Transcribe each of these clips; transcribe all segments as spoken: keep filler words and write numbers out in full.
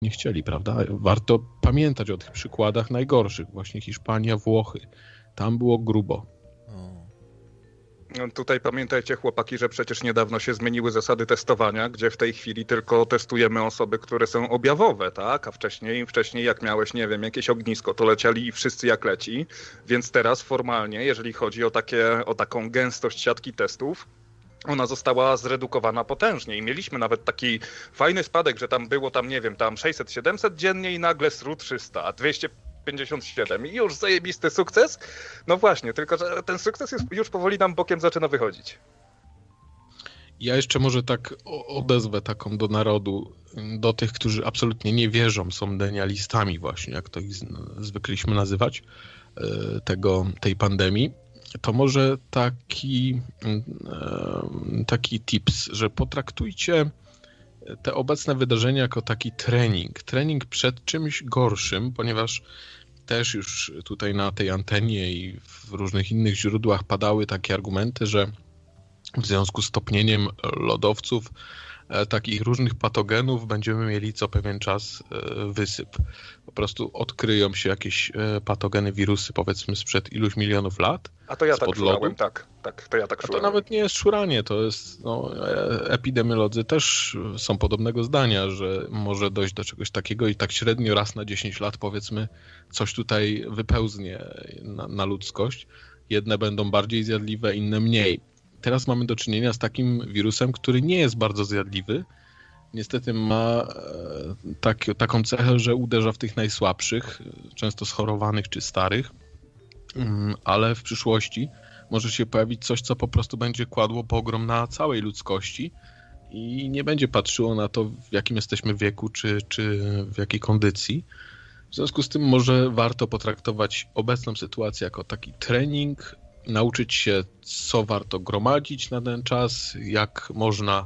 nie chcieli, prawda? Warto pamiętać o tych przykładach najgorszych. Właśnie Hiszpania, Włochy. Tam było grubo. No, tutaj pamiętajcie, chłopaki, że przecież niedawno się zmieniły zasady testowania, gdzie w tej chwili tylko testujemy osoby, które są objawowe, tak? A wcześniej, wcześniej jak miałeś, nie wiem, jakieś ognisko, to lecieli i wszyscy jak leci. Więc teraz formalnie, jeżeli chodzi o takie, o taką gęstość siatki testów, ona została zredukowana potężnie i mieliśmy nawet taki fajny spadek, że tam było tam, nie wiem, tam sześćset siedemset dziennie i nagle S R U trzysta, a dwieście pięćdziesiąt siedem i już zajebisty sukces. No właśnie, tylko że ten sukces już, już powoli nam bokiem zaczyna wychodzić. Ja jeszcze może tak odezwę taką do narodu, do tych, którzy absolutnie nie wierzą, są denialistami właśnie, jak to ich zwykliśmy nazywać, tego, tej pandemii. To może taki, taki tips, że potraktujcie te obecne wydarzenia jako taki trening. Trening przed czymś gorszym, ponieważ też już tutaj na tej antenie i w różnych innych źródłach padały takie argumenty, że w związku z topnieniem lodowców takich różnych patogenów będziemy mieli co pewien czas wysyp. Po prostu odkryją się jakieś patogeny, wirusy, powiedzmy sprzed iluś milionów lat. A to ja tak szurałem, tak, tak, to ja tak szurałem. To nawet nie jest szuranie, to jest, no, epidemiolodzy też są podobnego zdania, że może dojść do czegoś takiego i tak średnio raz na dziesięć lat, powiedzmy, coś tutaj wypełznie na, na ludzkość. Jedne będą bardziej zjadliwe, inne mniej. Teraz mamy do czynienia z takim wirusem, który nie jest bardzo zjadliwy. Niestety ma tak, taką cechę, że uderza w tych najsłabszych, często schorowanych czy starych, ale w przyszłości może się pojawić coś, co po prostu będzie kładło pogrom na całej ludzkości i nie będzie patrzyło na to, w jakim jesteśmy wieku czy, czy w jakiej kondycji. W związku z tym może warto potraktować obecną sytuację jako taki trening, nauczyć się, co warto gromadzić na ten czas, jak można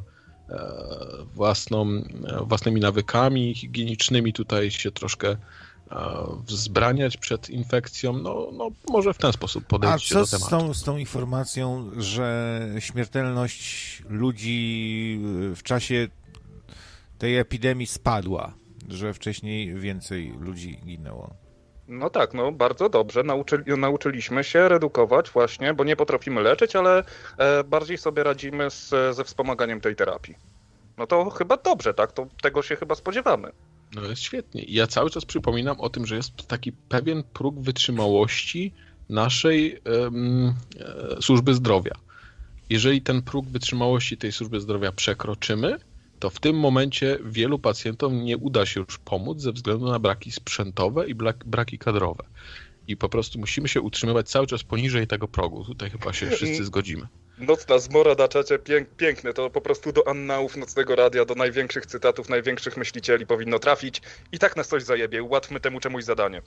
własną, własnymi nawykami higienicznymi tutaj się troszkę wzbraniać przed infekcją. No, no może w ten sposób podejść do tematu. A co z tą, z tą informacją, że śmiertelność ludzi w czasie tej epidemii spadła, że wcześniej więcej ludzi ginęło? No tak, no bardzo dobrze. Nauczyli, nauczyliśmy się redukować właśnie, bo nie potrafimy leczyć, ale e, bardziej sobie radzimy z, ze wspomaganiem tej terapii. No to chyba dobrze, tak? To tego się chyba spodziewamy. No jest świetnie. I ja cały czas przypominam o tym, że jest taki pewien próg wytrzymałości naszej um, e, służby zdrowia. Jeżeli ten próg wytrzymałości tej służby zdrowia przekroczymy, to w tym momencie wielu pacjentom nie uda się już pomóc ze względu na braki sprzętowe i braki kadrowe. I po prostu musimy się utrzymywać cały czas poniżej tego progu. Tutaj chyba się wszyscy zgodzimy. Nocna zmora na czacie, pięk, piękne. To po prostu do annałów Nocnego Radia, do największych cytatów, największych myślicieli powinno trafić. I tak nas coś zajebie. Ułatwmy temu czemuś zadanie.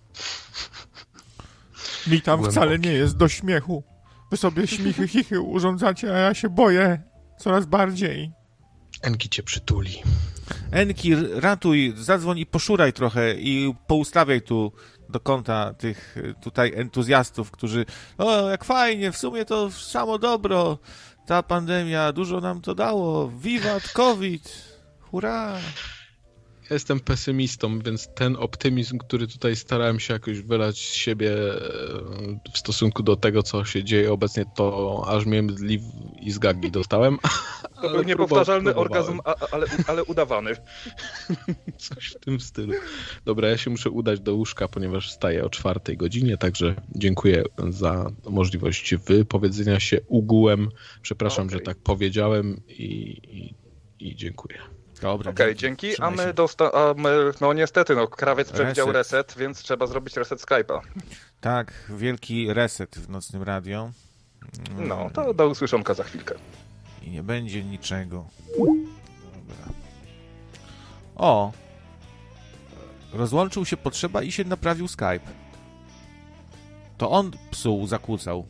Mi tam Głęboki. Wcale nie jest do śmiechu. Wy sobie śmichy, chichy urządzacie, a ja się boję coraz bardziej. Enki cię przytuli. Enki, ratuj, zadzwoń i poszuraj trochę i poustawiaj tu do kąta tych tutaj entuzjastów, którzy o, jak fajnie, w sumie to samo dobro, ta pandemia, dużo nam to dało, wiwat COVID, hurra. Ja jestem pesymistą, więc ten optymizm, który tutaj starałem się jakoś wylać z siebie w stosunku do tego, co się dzieje obecnie, to aż miałem zliw i zgagi dostałem. To był niepowtarzalny orgazm, a, ale, ale udawany. Coś w tym stylu. Dobra, ja się muszę udać do łóżka, ponieważ wstaję o czwartej godzinie, także dziękuję za możliwość wypowiedzenia się ugułem. Przepraszam, okay. że tak powiedziałem i, i, i dziękuję. Dobra, Okej, okay, dzięki, dzięki. a my dosta- a my, no niestety, no krawiec przewidział reset. reset, więc trzeba zrobić reset Skype'a. Tak, wielki reset w Nocnym Radio. No, to do usłyszonka za chwilkę. I nie będzie niczego. Dobra. O! Rozłączył się potrzeba i się naprawił Skype. To on psuł, zakłócał.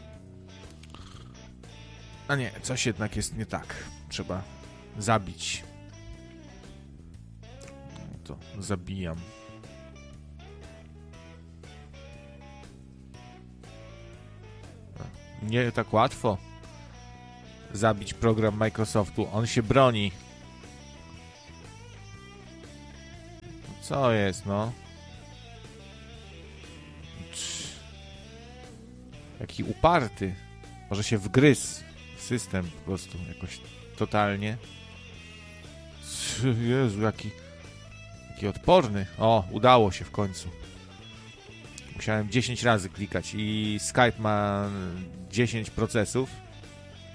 A nie, coś jednak jest nie tak. Trzeba zabić. To zabijam. Nie tak łatwo zabić program Microsoftu. On się broni. Co jest, no? Jaki uparty. Może się wgryzł w system po prostu jakoś totalnie. Jezu, jaki, jaki odporny. O, udało się w końcu. Musiałem dziesięć razy klikać i Skype ma dziesięć procesów.